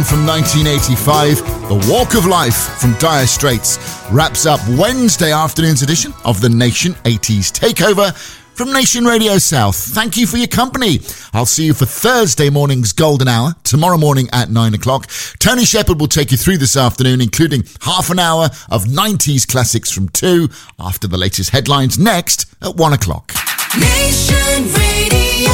one from 1985, The Walk of Life from Dire Straits, wraps up Wednesday afternoon's edition of the Nation 80s Takeover from Nation Radio South. Thank you for your company. I'll see you for Thursday morning's Golden Hour, tomorrow morning at 9 o'clock. Tony Shepherd will take you through this afternoon, including half an hour of 90s classics from 2, after the latest headlines next at 1 o'clock. Nation Radio.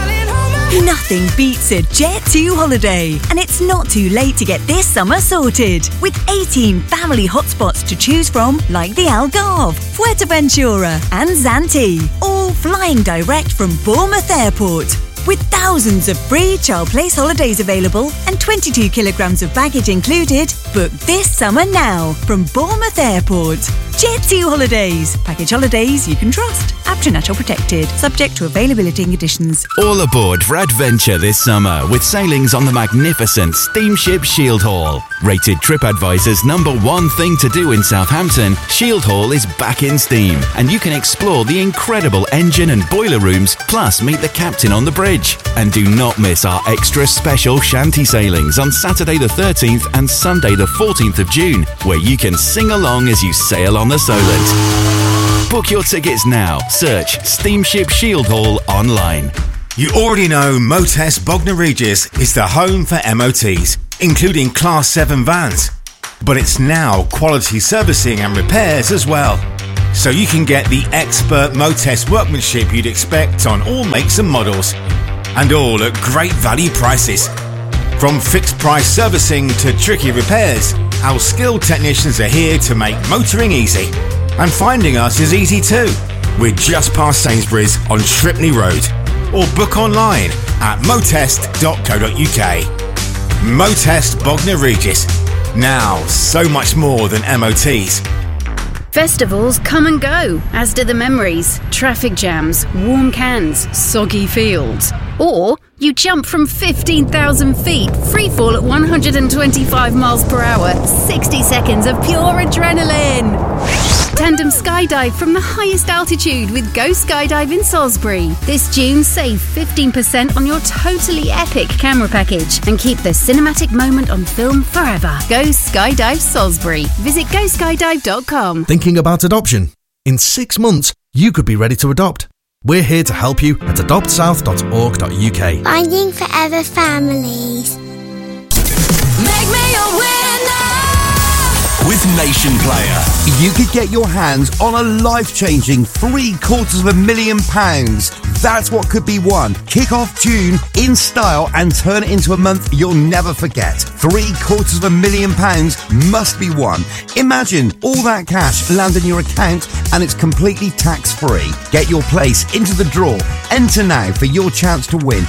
Nothing beats a Jet2 holiday, and it's not too late to get this summer sorted. With 18 family hotspots to choose from, like the Algarve, Fuerteventura and Zante, all flying direct from Bournemouth Airport. With thousands of free child place holidays available and 22 kilograms of baggage included, book this summer now from Bournemouth Airport. Jet2 Holidays. Package holidays you can trust. Natural protected. Subject to availability and conditions. All aboard for adventure this summer with sailings on the magnificent steamship Shield Hall. Rated TripAdvisor's #1 thing to do in Southampton, Shield Hall is back in steam, and you can explore the incredible engine and boiler rooms, plus meet the captain on the bridge. And do not miss our extra special shanty sailings on Saturday the 13th and Sunday the 14th of June, where you can sing along as you sail on the Solent. Book your tickets now. Search Steamship Shield Hall online. You already know Motest Bognor Regis is the home for MOTs, including Class 7 vans. But it's now quality servicing and repairs as well. So you can get the expert Motest workmanship you'd expect on all makes and models. And all at great value prices. From fixed price servicing to tricky repairs, our skilled technicians are here to make motoring easy. And finding us is easy too. We're just past Sainsbury's on Shripney Road. Or book online at motest.co.uk. Motest Bognor Regis. Now, so much more than MOTs. Festivals come and go, as do the memories, traffic jams, warm cans, soggy fields. Or you jump from 15,000 feet, free fall at 125 miles per hour, 60 seconds of pure adrenaline. Tandem skydive from the highest altitude with Go Skydive in Salisbury. This June, save 15% on your totally epic camera package and keep the cinematic moment on film forever. Go Skydive Salisbury. Visit goskydive.com. Thinking about adoption? In 6 months, you could be ready to adopt. We're here to help you at adoptsouth.org.uk. Finding Forever Families. Make me a winner. With Nation Player, you could get your hands on a life-changing £750,000. That's what could be won. Kick off June in style and turn it into a month you'll never forget. £750,000 must be won. Imagine all that cash land in your account and it's completely tax-free. Get your place into the draw. Enter now for your chance to win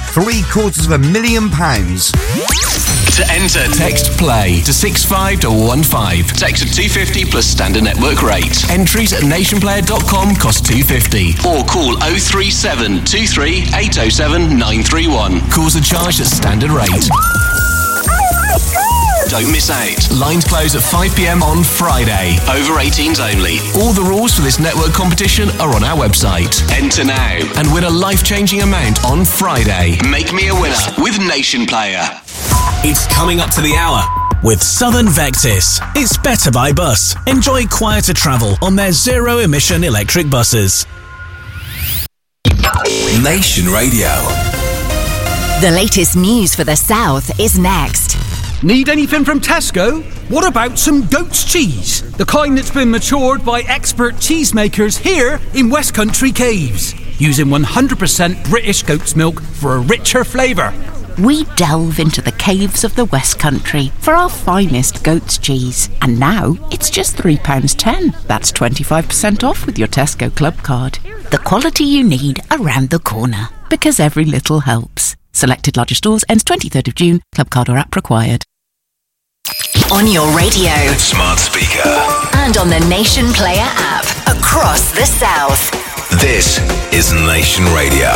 £750,000. To enter, text PLAY to 65215. Text to 250 plus standard network rate. Entries at nationplayer.com cost £2.50. Or call 037 23 807 931. Calls are charged at standard rate. Don't miss out. Lines close at 5 p.m. on Friday. Over 18s only. All the rules for this network competition are on our website. Enter now and win a life-changing amount on Friday. Make me a winner with Nation Player. It's coming up to the hour. With Southern Vectis, it's better by bus. Enjoy quieter travel on their zero-emission electric buses. Nation Radio. The latest news for the South is next. Need anything from Tesco? What about some goat's cheese? The kind that's been matured by expert cheesemakers here in West Country Caves, using 100% British goat's milk for a richer flavour. We delve into the caves of the West Country for our finest goat's cheese. And now it's just £3.10. That's 25% off with your Tesco Club card. The quality you need around the corner. Because every little helps. Selected larger stores ends 23rd of June. Club card or app required. On your radio, Smart speaker, and on the Nation Player app across the South. This is Nation Radio.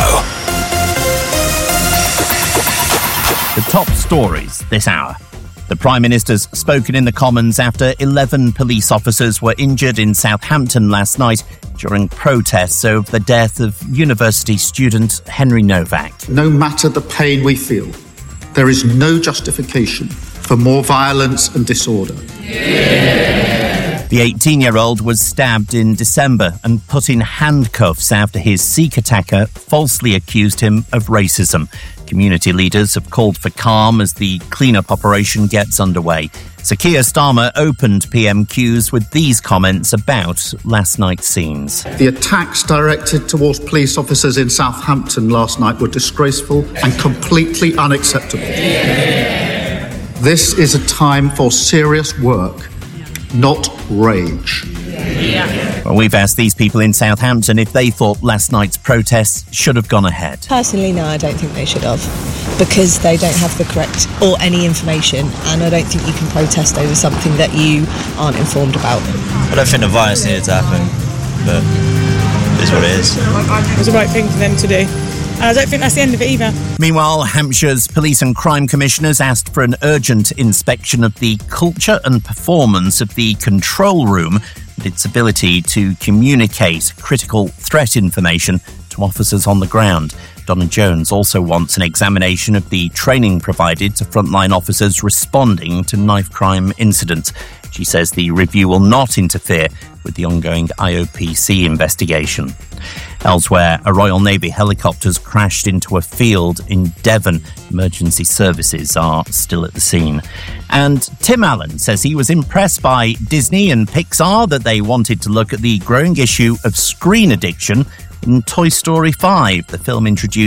The top stories this hour. The Prime Minister's spoken in the Commons after 11 police officers were injured in Southampton last night during protests over the death of university student Henry Novak. No matter the pain we feel, there is no justification for more violence and disorder. The 18-year-old was stabbed in December and put in handcuffs after his Sikh attacker falsely accused him of racism. Community leaders have called for calm as the clean-up operation gets underway. So Keir Starmer opened PMQs with these comments about last night's scenes. The attacks directed towards police officers in Southampton last night were disgraceful and completely unacceptable. This is a time for serious work, not rage. Well, we've asked these people in Southampton if they thought last night's protests should have gone ahead. Personally, no, I don't think they should have, because they don't have the correct or any information, and I don't think you can protest over something that you aren't informed about. I don't think the violence needed to happen, but it is what it is. It was the right thing for them to do. And I don't think that's the end of it either. Meanwhile, Hampshire's police and crime commissioners asked for an urgent inspection of the culture and performance of the control room and its ability to communicate critical threat information to officers on the ground. Donna Jones also wants an examination of the training provided to frontline officers responding to knife crime incidents. She says the review will not interfere with the ongoing IOPC investigation. Elsewhere, a Royal Navy helicopter has crashed into a field in Devon. Emergency services are still at the scene. And Tim Allen says he was impressed by Disney and Pixar, that they wanted to look at the growing issue of screen addiction in Toy Story 5. The film introduced